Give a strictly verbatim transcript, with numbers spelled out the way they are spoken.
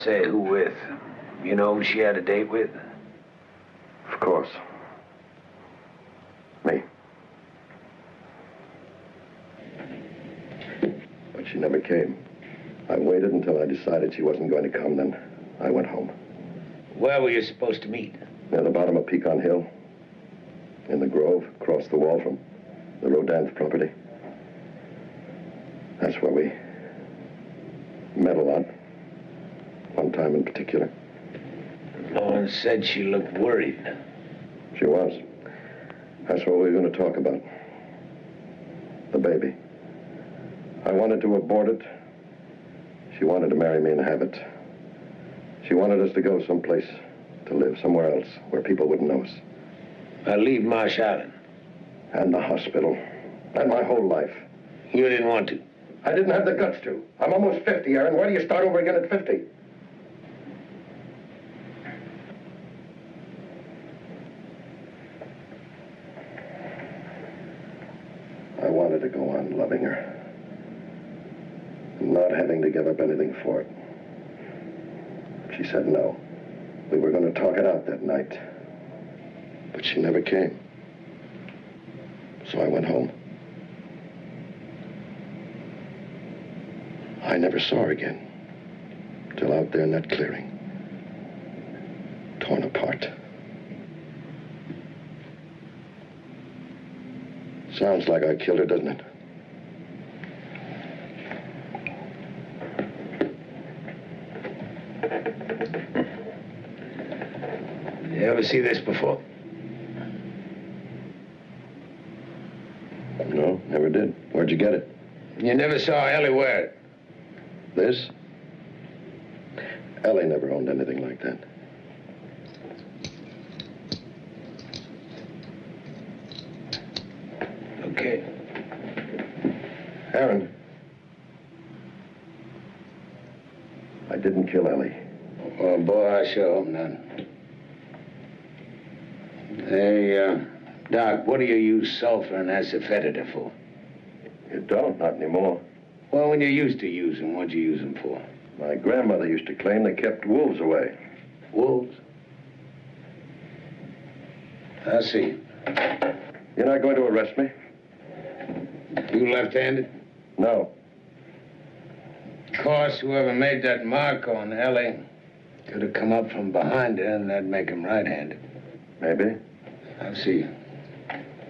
Say who with? You know who she had a date with? Of course. Me. But she never came. I waited until I decided she wasn't going to come, then I went home. Where were you supposed to meet? Near the bottom of Pecan Hill. In the grove, across the wall from the Rodin's property. That's where we met a lot. One time in particular. Lawrence said she looked worried. She was. That's what we were going to talk about. The baby. I wanted to abort it. She wanted to marry me and have it. She wanted us to go someplace to live, somewhere else, where people wouldn't know us. I leave Marsh Island. And the hospital. And my whole life. You didn't want to. I didn't have the guts to. I'm almost fifty, Aaron. Why do you start over again at fifty? I wanted to go on loving her. And not having to give up anything for it. She said no. We were going to talk it out that night. But she never came. So I went home. I never saw her again. Till out there in that clearing. Torn apart. Sounds like I killed her, doesn't it? You ever see this before? No, never did. Where'd you get it? You never saw Ellie wear it? This? Ellie never owned anything like that. Okay. Aaron. I didn't kill Ellie. Oh, boy, I sure hope not. Hey, uh, Doc, what do you use sulfur and asafoetida for? You don't, not anymore. Well, when you used to use them, what'd you use them for? My grandmother used to claim they kept wolves away. Wolves? I see. You're not going to arrest me? You left-handed? No. Of course, whoever made that mark on Ellie could have come up from behind her, and that'd make him right-handed. Maybe. I see.